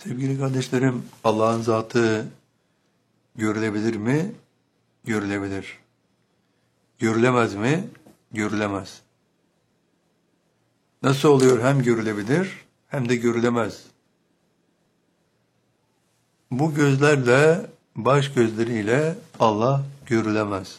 Sevgili kardeşlerim, Allah'ın zatı görülebilir mi? Görülebilir. Görülemez mi? Görülemez. Nasıl oluyor hem görülebilir hem de görülemez? Bu gözlerle, baş gözleriyle Allah görülemez.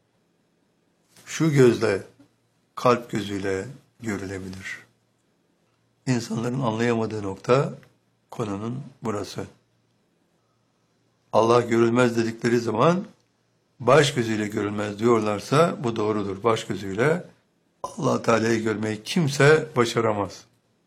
Şu gözle, kalp gözüyle görülebilir. İnsanların anlayamadığı nokta konunun burası. Allah görülmez dedikleri zaman baş gözüyle görülmez diyorlarsa bu doğrudur. Baş gözüyle Allah Teala'yı görmeyi kimse başaramaz.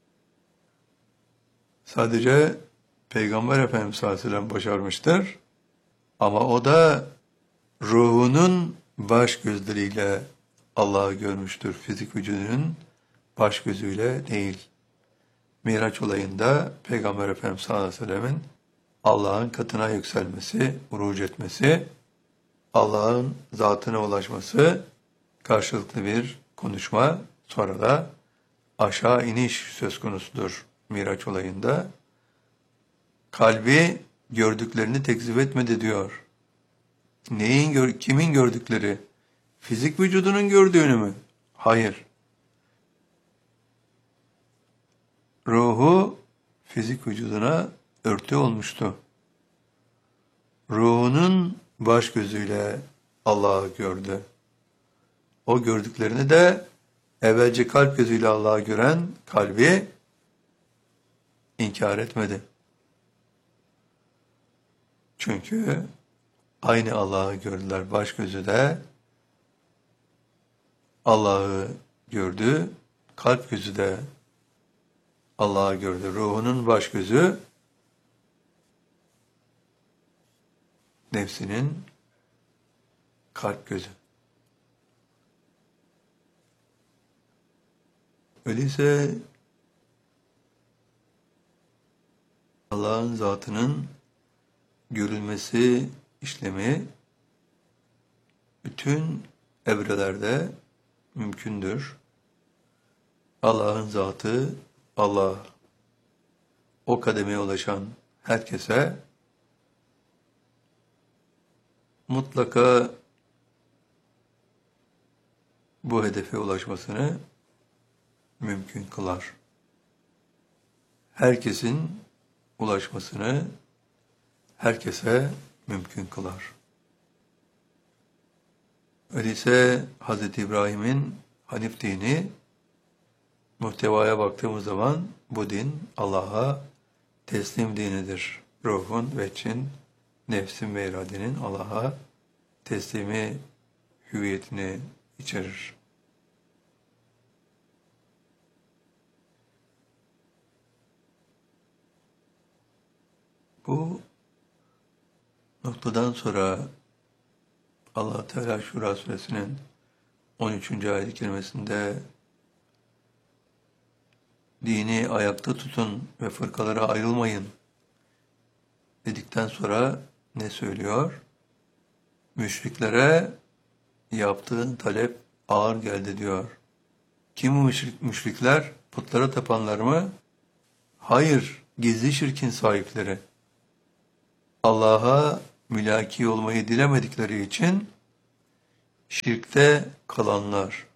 Sadece Peygamber Efendimiz sallallahu aleyhi ve sellem başarmıştır. Ama o da ruhunun baş gözleriyle Allah'ı görmüştür. Fizik vücudunun baş gözüyle değil. Miraç olayında Peygamber Efendimiz sallallahu aleyhi ve sellemin Allah'ın katına yükselmesi, uruc etmesi, Allah'ın zatına ulaşması, karşılıklı bir konuşma, sonra da aşağı iniş söz konusudur Miraç olayında. Kalbi gördüklerini tekzip etmedi diyor. Kimin gördükleri? Fizik vücudunun gördüğünü mü? Hayır. Ruhu fizik vücuduna örtü olmuştu. Ruhunun baş gözüyle Allah'ı gördü. O gördüklerini de evvelce kalp gözüyle Allah'ı gören kalbi inkar etmedi. Çünkü aynı Allah'ı gördüler. Baş gözü de Allah'ı gördü. Kalp gözü de Allah'ı gördü. Ruhunun baş gözü nefsinin kalp gözü. Öyleyse Allah'ın zatının görülmesi işlemi bütün evrelerde mümkündür. Allah'ın zatı Allah, o kademeye ulaşan herkese mutlaka bu hedefe ulaşmasını mümkün kılar. Herkesin ulaşmasını herkese mümkün kılar. Öyleyse Hz. İbrahim'in Hanif dini, muhtevaya baktığımız zaman bu din Allah'a teslim dinidir. Ruhun, veçin, nefsin ve iradenin Allah'a teslimi hüviyetini içerir. Bu noktadan sonra Allah Teala Şura suresinin 13. ayet-i kerimesinde dini ayakta tutun ve fırkalara ayrılmayın dedikten sonra ne söylüyor? Müşriklere yaptığın talep ağır geldi diyor. Kim bu müşrikler? Putlara tapanlar mı? Hayır, gizli şirkin sahipleri. Allah'a mülaki olmayı dilemedikleri için şirkte kalanlar.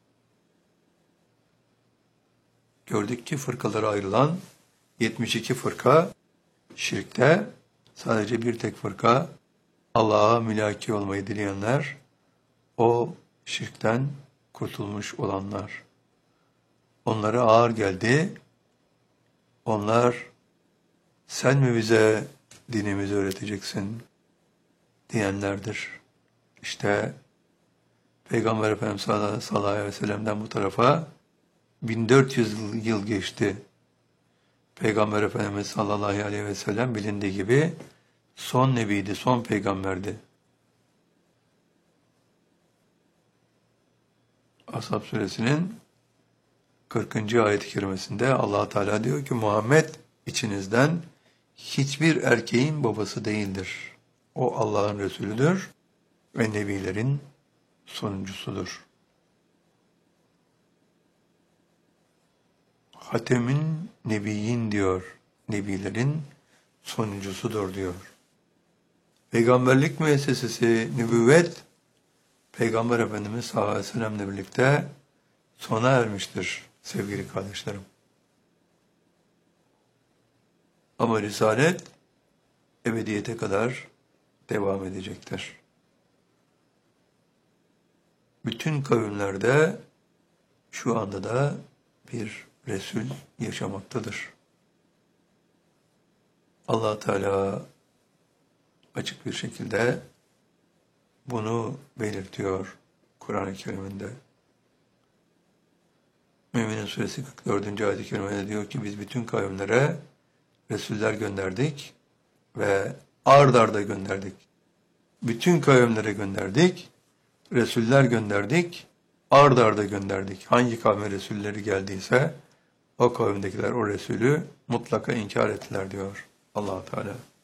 Gördük ki fırkalara ayrılan 72 fırka şirkte, sadece bir tek fırka Allah'a mülaki olmayı dileyenler, o şirkten kurtulmuş olanlar. Onlara ağır geldi. Onlar, sen mi bize dinimizi öğreteceksin diyenlerdir. İşte Peygamber Efendimiz sallallahu aleyhi ve sellem'den bu tarafa 1400 yıl geçti. Peygamber Efendimiz sallallahu aleyhi ve sellem bilindiği gibi son nebiydi, son peygamberdi. Ashab suresinin 40. ayet-i kerimesinde Allah Teala diyor ki Muhammed içinizden hiçbir erkeğin babası değildir. O Allah'ın Resulüdür ve nebilerin sonuncusudur. Hatemin Nebiyyin diyor. Nebilerin sonuncusudur diyor. Peygamberlik müessesesi, nübüvvet, Peygamber Efendimiz sallallahu aleyhi ve sellem'le birlikte sona ermiştir sevgili kardeşlerim. Ama Risalet ebediyete kadar devam edecektir. Bütün kavimlerde şu anda da bir Resul yaşamaktadır. Allah Teala açık bir şekilde bunu belirtiyor Kur'an-ı Kerim'inde. Mü'minin Suresi 44. ayet-i kerimede diyor ki biz bütün kavimlere Resuller gönderdik ve ard arda gönderdik. Bütün kavimlere gönderdik, Resuller gönderdik, ard arda gönderdik. Hangi kavme Resulleri geldiyse o kavimdekiler o Resulü mutlaka inkar ettiler diyor Allah Teala.